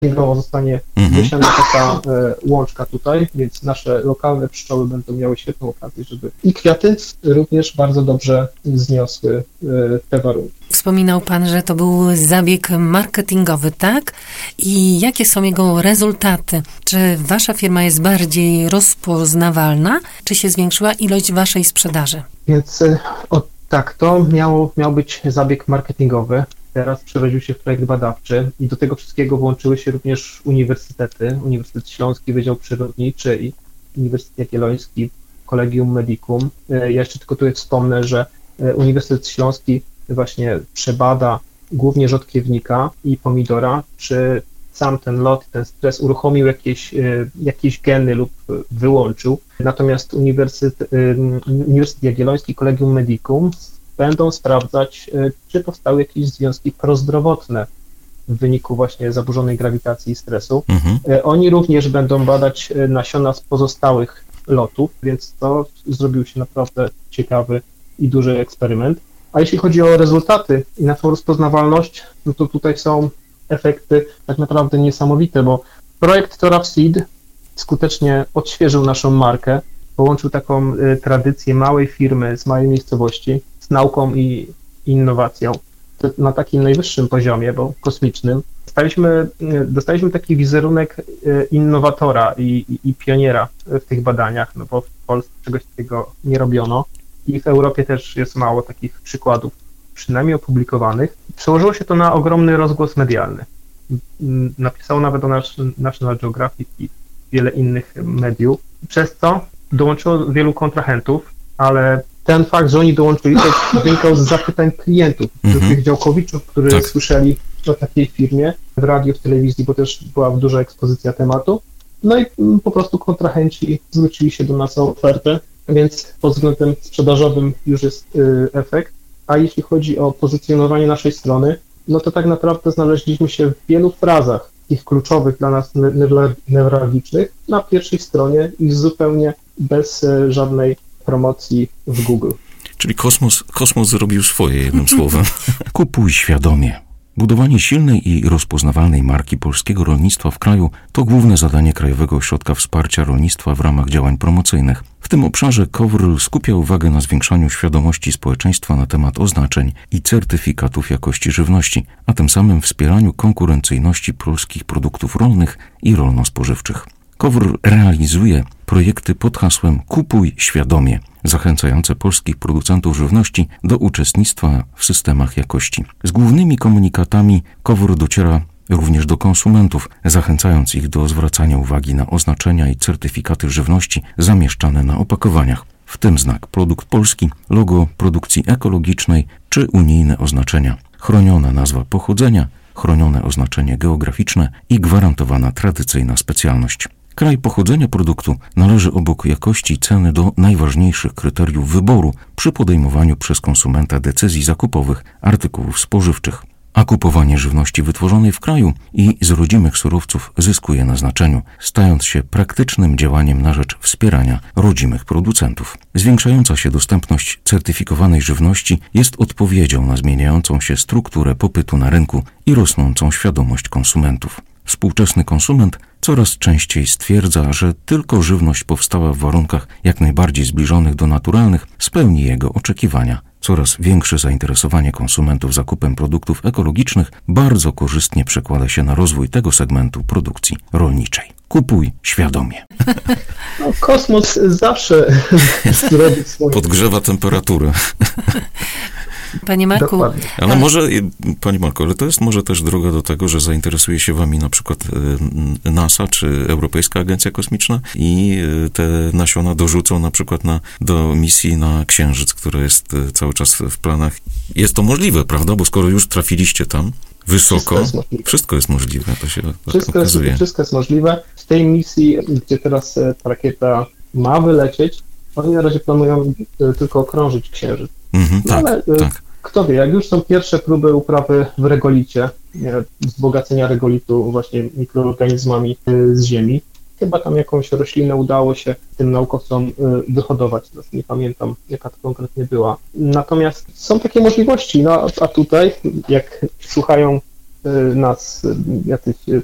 marketingowo zostanie wniesiona taka łączka tutaj, więc nasze lokalne pszczoły będą miały świetną okazję, żeby i kwiaty również bardzo dobrze zniosły te warunki. Wspominał Pan, że to był zabieg marketingowy, tak? I jakie są jego rezultaty? Czy Wasza firma jest bardziej rozpoznawalna, czy się zwiększyła ilość Waszej sprzedaży? Więc tak, to miał być zabieg marketingowy. Teraz przerodził się w projekt badawczy i do tego wszystkiego włączyły się również uniwersytety. Uniwersytet Śląski, Wydział Przyrodniczy i Uniwersytet Jagielloński, Collegium Medicum. Ja jeszcze tylko tutaj wspomnę, że Uniwersytet Śląski właśnie przebada głównie rzodkiewnika i pomidora, czy sam ten lot, ten stres uruchomił jakieś geny lub wyłączył. Natomiast Uniwersytet Jagielloński, Collegium Medicum będą sprawdzać, czy powstały jakieś związki prozdrowotne w wyniku właśnie zaburzonej grawitacji i stresu. Oni również będą badać nasiona z pozostałych lotów, więc to zrobił się naprawdę ciekawy i duży eksperyment. A jeśli chodzi o rezultaty i naszą rozpoznawalność, no to tutaj są efekty tak naprawdę niesamowite, bo projekt Thoraf Seed skutecznie odświeżył naszą markę, połączył taką tradycję małej firmy z małej miejscowości z nauką i innowacją na takim najwyższym poziomie, bo kosmicznym. Dostaliśmy taki wizerunek innowatora i pioniera w tych badaniach, no bo w Polsce czegoś takiego nie robiono i w Europie też jest mało takich przykładów, przynajmniej opublikowanych. Przełożyło się to na ogromny rozgłos medialny. Napisało nawet o National Geographic i wiele innych mediów, przez co dołączyło wielu kontrahentów, ale ten fakt, że oni dołączyli, to wynikał z zapytań klientów, tych działkowiczów, którzy słyszeli o takiej firmie w radiu, w telewizji, bo też była duża ekspozycja tematu. No i po prostu kontrahenci zwrócili się do nas o ofertę, więc pod względem sprzedażowym już jest efekt. A jeśli chodzi o pozycjonowanie naszej strony, no to tak naprawdę znaleźliśmy się w wielu frazach, tych kluczowych dla nas newralgicznych, na pierwszej stronie i zupełnie bez żadnej promocji w Google. Czyli kosmos zrobił swoje, jednym słowem. Kupuj świadomie. Budowanie silnej i rozpoznawalnej marki polskiego rolnictwa w kraju to główne zadanie Krajowego Ośrodka Wsparcia Rolnictwa w ramach działań promocyjnych. W tym obszarze KOWR skupia uwagę na zwiększaniu świadomości społeczeństwa na temat oznaczeń i certyfikatów jakości żywności, a tym samym wspieraniu konkurencyjności polskich produktów rolnych i rolno-spożywczych. KOWR realizuje projekty pod hasłem Kupuj świadomie, zachęcające polskich producentów żywności do uczestnictwa w systemach jakości. Z głównymi komunikatami KOWR dociera również do konsumentów, zachęcając ich do zwracania uwagi na oznaczenia i certyfikaty żywności zamieszczane na opakowaniach, w tym znak produkt polski, logo produkcji ekologicznej czy unijne oznaczenia, chroniona nazwa pochodzenia, chronione oznaczenie geograficzne i gwarantowana tradycyjna specjalność. Kraj pochodzenia produktu należy obok jakości i ceny do najważniejszych kryteriów wyboru przy podejmowaniu przez konsumenta decyzji zakupowych artykułów spożywczych. A kupowanie żywności wytworzonej w kraju i z rodzimych surowców zyskuje na znaczeniu, stając się praktycznym działaniem na rzecz wspierania rodzimych producentów. Zwiększająca się dostępność certyfikowanej żywności jest odpowiedzią na zmieniającą się strukturę popytu na rynku i rosnącą świadomość konsumentów. Współczesny konsument coraz częściej stwierdza, że tylko żywność powstała w warunkach jak najbardziej zbliżonych do naturalnych spełni jego oczekiwania. Coraz większe zainteresowanie konsumentów zakupem produktów ekologicznych bardzo korzystnie przekłada się na rozwój tego segmentu produkcji rolniczej. Kupuj świadomie. No, kosmos zawsze robi swoje. Podgrzewa temperaturę. Panie Marku. Dokładnie. Ale może, Panie Marku, ale to jest może też droga do tego, że zainteresuje się wami na przykład NASA czy Europejska Agencja Kosmiczna i te nasiona dorzucą na przykład do misji na Księżyc, która jest cały czas w planach. Jest to możliwe, prawda? Bo skoro już trafiliście tam wysoko, wszystko jest możliwe. To się okazuje. Wszystko jest możliwe. W tej misji, gdzie teraz ta rakieta ma wylecieć, oni na razie planują tylko okrążyć Księżyc. Tak, ale tak. Kto wie, jak już są pierwsze próby uprawy w regolicie, wzbogacenia regolitu właśnie mikroorganizmami z ziemi, chyba tam jakąś roślinę udało się tym naukowcom wyhodować, teraz nie pamiętam jaka to konkretnie była. Natomiast są takie możliwości, no a tutaj jak słuchają nas jacyś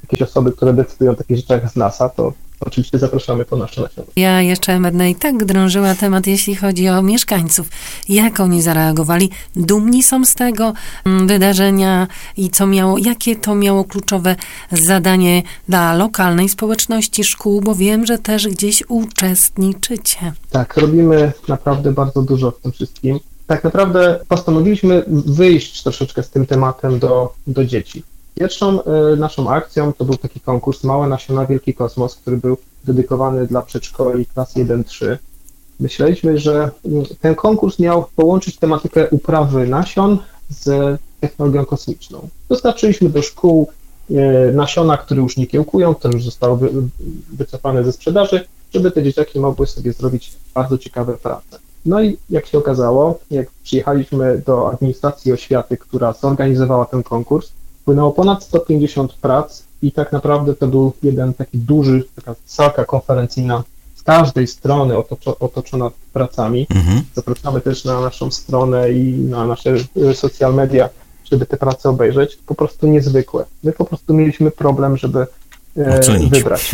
jakieś osoby, które decydują o takich rzeczach z NASA, to oczywiście zapraszamy po nasze nasiona. Ja jeszcze będę i tak drążyła temat, jeśli chodzi o mieszkańców. Jak oni zareagowali? Dumni są z tego wydarzenia i jakie to miało kluczowe zadanie dla lokalnej społeczności szkół, bo wiem, że też gdzieś uczestniczycie. Tak, robimy naprawdę bardzo dużo w tym wszystkim. Tak naprawdę postanowiliśmy wyjść troszeczkę z tym tematem do dzieci. Pierwszą naszą akcją to był taki konkurs Małe Nasiona Wielki Kosmos, który był dedykowany dla przedszkoli klas 1-3. Myśleliśmy, że ten konkurs miał połączyć tematykę uprawy nasion z technologią kosmiczną. Dostarczyliśmy do szkół nasiona, które już nie kiełkują, które już zostały wycofane ze sprzedaży, żeby te dzieciaki mogły sobie zrobić bardzo ciekawe prace. No i jak się okazało, jak przyjechaliśmy do administracji oświaty, która zorganizowała ten konkurs, płynęło ponad 150 prac i tak naprawdę to był jeden taki taka salka konferencyjna z każdej strony otoczona pracami. Zapraszamy też na naszą stronę i na nasze social media, żeby te prace obejrzeć. Po prostu niezwykłe. My po prostu mieliśmy problem, żeby wybrać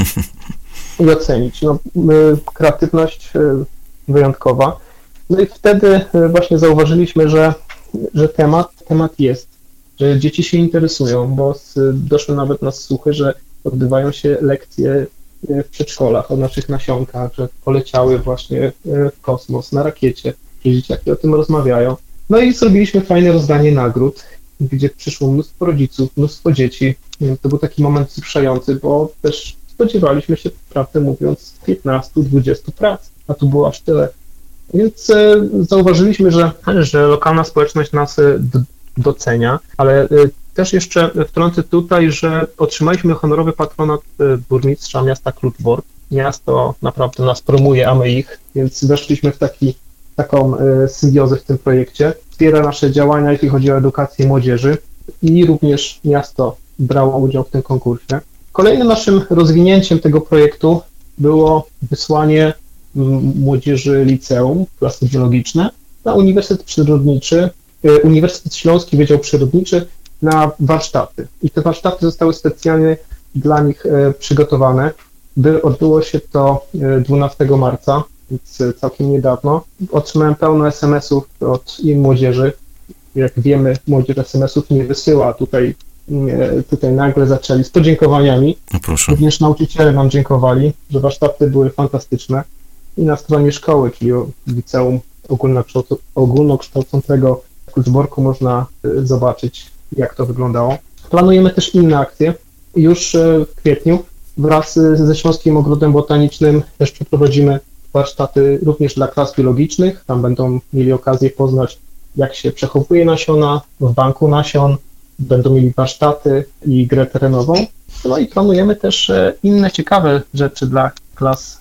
i ocenić. No, kreatywność wyjątkowa. No i wtedy właśnie zauważyliśmy, że temat jest, że dzieci się interesują, bo doszły nawet nas słuchy, że odbywają się lekcje w przedszkolach o naszych nasionkach, że poleciały właśnie w kosmos na rakiecie, że dzieciaki o tym rozmawiają. No i zrobiliśmy fajne rozdanie nagród, gdzie przyszło mnóstwo rodziców, mnóstwo dzieci. To był taki moment wzruszający, bo też spodziewaliśmy się, prawdę mówiąc, 15-20 prac, a tu było aż tyle. Więc zauważyliśmy, że lokalna społeczność nas docenia, ale też jeszcze wtrącę tutaj, że otrzymaliśmy honorowy patronat burmistrza miasta Kluczbork. Miasto naprawdę nas promuje, a my ich, więc weszliśmy w taką symbiozę w tym projekcie. Wspiera nasze działania, jeśli chodzi o edukację młodzieży i również miasto brało udział w tym konkursie. Kolejnym naszym rozwinięciem tego projektu było wysłanie młodzieży liceum, klasy biologiczne, na Uniwersytet Przyrodniczy, Uniwersytet Śląski Wydział Przyrodniczy na warsztaty. I te warsztaty zostały specjalnie dla nich przygotowane. Odbyło się to 12 marca, więc całkiem niedawno. Otrzymałem pełno SMS-ów od młodzieży. Jak wiemy, młodzież SMS-ów nie wysyła. Tutaj nagle zaczęli z podziękowaniami. No proszę. Również nauczyciele nam dziękowali, że warsztaty były fantastyczne. I na stronie szkoły, czyli liceum ogólnokształcącego w Kluczborku można zobaczyć, jak to wyglądało. Planujemy też inne akcje. Już w kwietniu wraz ze Śląskim Ogrodem Botanicznym też przeprowadzimy warsztaty również dla klas biologicznych. Tam będą mieli okazję poznać, jak się przechowuje nasiona w banku nasion. Będą mieli warsztaty i grę terenową. No i planujemy też inne ciekawe rzeczy dla klas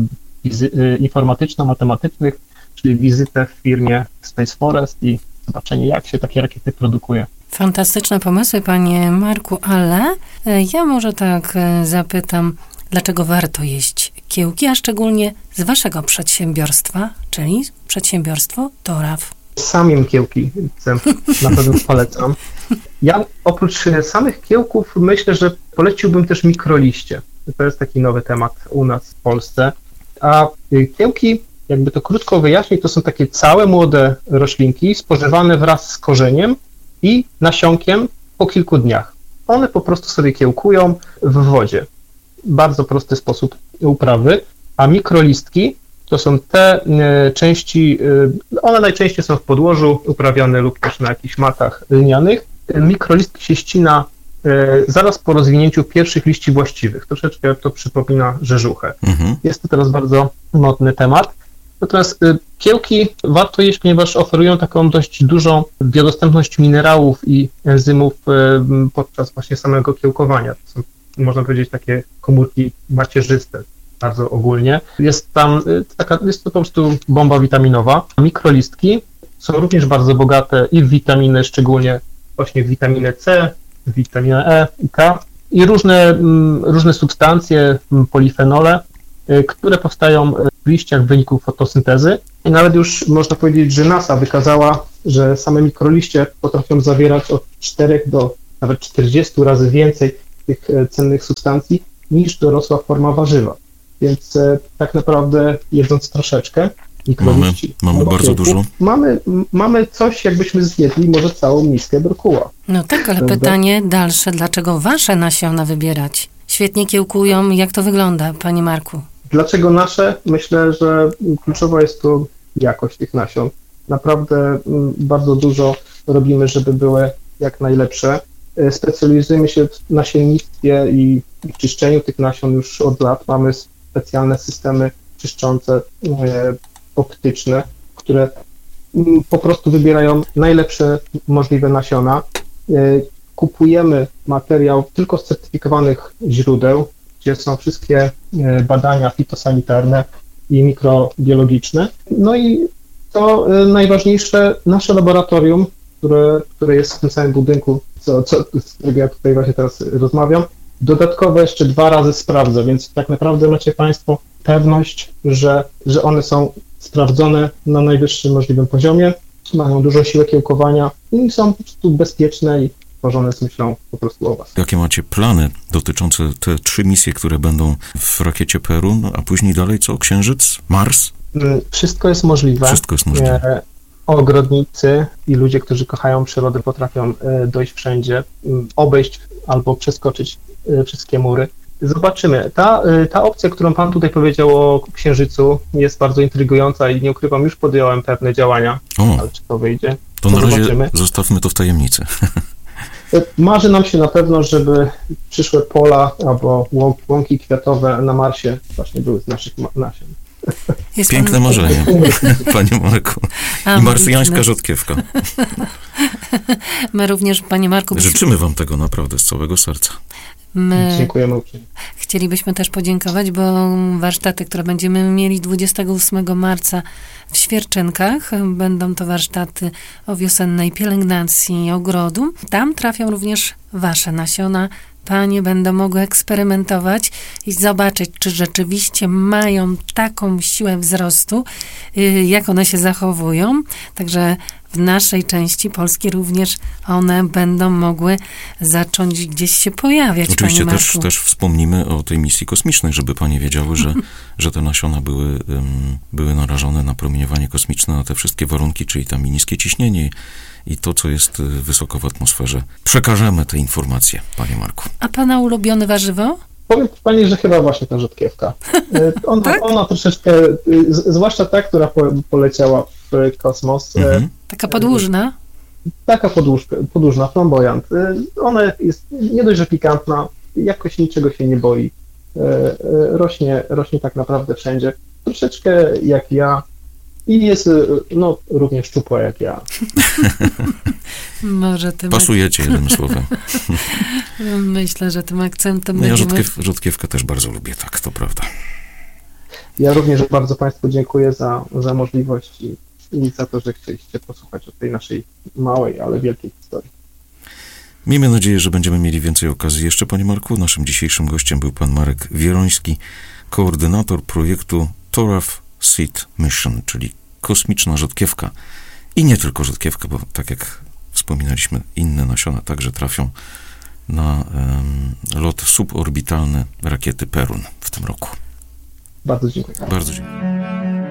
informatyczno-matematycznych, czyli wizytę w firmie Space Forest i zobaczenie, jak się takie rakiety produkuje. Fantastyczne pomysły, panie Marku, ale ja może tak zapytam, dlaczego warto jeść kiełki, a szczególnie z waszego przedsiębiorstwa, czyli przedsiębiorstwo Toraw. Samym kiełki na pewno polecam. Ja oprócz samych kiełków myślę, że poleciłbym też mikroliście. To jest taki nowy temat u nas w Polsce. A kiełki, jakby to krótko wyjaśnić, to są takie całe młode roślinki spożywane wraz z korzeniem i nasionkiem po kilku dniach. One po prostu sobie kiełkują w wodzie. Bardzo prosty sposób uprawy, a mikrolistki to są te części, one najczęściej są w podłożu uprawiane lub też na jakichś matach lnianych. Mikrolistki się ścina zaraz po rozwinięciu pierwszych liści właściwych. Troszeczkę to przypomina rzeżuchę. Jest to teraz bardzo modny temat. Natomiast kiełki warto jeść, ponieważ oferują taką dość dużą biodostępność minerałów i enzymów podczas właśnie samego kiełkowania. To są, można powiedzieć, takie komórki macierzyste, bardzo ogólnie. Jest to po prostu bomba witaminowa. Mikrolistki są również bardzo bogate i w witaminy, szczególnie właśnie w witaminę C, witaminę E i K i różne substancje, polifenole, które powstają w liściach w wyniku fotosyntezy. I nawet już można powiedzieć, że NASA wykazała, że same mikroliście potrafią zawierać od 4 do nawet 40 razy więcej tych cennych substancji niż dorosła forma warzywa. Więc tak naprawdę jedząc troszeczkę mikroliści, mamy bardzo dużo. Mamy coś, jakbyśmy zjedli może całą miskę brokuła. No tak, ale Prawda? pytanie dalsze, dlaczego wasze nasiona wybierać? Świetnie kiełkują, jak to wygląda, panie Marku? Dlaczego nasze? Myślę, że kluczowa jest tu jakość tych nasion. Naprawdę bardzo dużo robimy, żeby były jak najlepsze. Specjalizujemy się w nasiennictwie i czyszczeniu tych nasion już od lat. Mamy specjalne systemy czyszczące optyczne, które po prostu wybierają najlepsze możliwe nasiona. Kupujemy materiał tylko z certyfikowanych źródeł, gdzie są wszystkie badania fitosanitarne i mikrobiologiczne. No i to najważniejsze, nasze laboratorium, które jest w tym samym budynku, z którego ja tutaj właśnie teraz rozmawiam, dodatkowo jeszcze 2 razy sprawdza, więc tak naprawdę macie Państwo pewność, że one są sprawdzone na najwyższym możliwym poziomie, mają dużo siły kiełkowania i są po prostu bezpieczne i tworzone z myślą po prostu o Was. Jakie macie plany dotyczące te 3 misje, które będą w rakiecie Perun, a później dalej co? Księżyc? Mars? Wszystko jest możliwe. Wszystko jest możliwe. Ogrodnicy i ludzie, którzy kochają przyrodę, potrafią dojść wszędzie, obejść albo przeskoczyć wszystkie mury. Zobaczymy. Ta opcja, którą Pan tutaj powiedział o Księżycu, jest bardzo intrygująca i nie ukrywam, już podjąłem pewne działania, ale czy to wyjdzie? To na razie zobaczymy. zostawmy to w tajemnicy. Marzy nam się na pewno, żeby przyszłe pola albo łąki kwiatowe na Marsie właśnie były z naszych nasion. Jest Piękne marzenie, panie Marku. I marsjańska rzodkiewka. My również, panie Marku... Życzymy wam tego naprawdę z całego serca. Dziękujemy uprzejmie. Chcielibyśmy też podziękować, bo warsztaty, które będziemy mieli 28 marca w Świerczynkach, będą to warsztaty o wiosennej pielęgnacji ogrodu. Tam trafią również wasze nasiona. Panie będą mogły eksperymentować i zobaczyć, czy rzeczywiście mają taką siłę wzrostu, jak one się zachowują. Także w naszej części Polski również one będą mogły zacząć gdzieś się pojawiać. Oczywiście panie Marku. też wspomnimy o tej misji kosmicznej, żeby panie wiedziały, że te nasiona były narażone na promieniowanie kosmiczne, na te wszystkie warunki, czyli tam i niskie ciśnienie i to, co jest wysoko w atmosferze. Przekażemy te informacje, panie Marku. A pana ulubione warzywo? Powiem pani, że chyba właśnie ta rzodkiewka. Tak? Ona troszeczkę, zwłaszcza ta, która poleciała w kosmos. Taka podłużna? Taka podłużna, flamboyant. Ona jest nie dość, że pikantna, jakoś niczego się nie boi. Rośnie tak naprawdę wszędzie. Troszeczkę jak ja i jest równie szczupła jak ja. Może tym Pasujecie jednym słowem. Myślę, że tym akcentem Ja będziemy... rzodkiewkę też bardzo lubię, tak, to prawda. Ja również bardzo Państwu dziękuję za możliwość i za to, że chcieliście posłuchać o tej naszej małej, ale wielkiej historii. Miejmy nadzieję, że będziemy mieli więcej okazji jeszcze, panie Marku. Naszym dzisiejszym gościem był pan Marek Wieroński, koordynator projektu Toraf Seed Mission, czyli kosmiczna rzodkiewka. I nie tylko rzodkiewka, bo tak jak wspominaliśmy, inne nasiona także trafią na lot suborbitalny rakiety Perun w tym roku. Bardzo dziękuję. Bardzo dziękuję.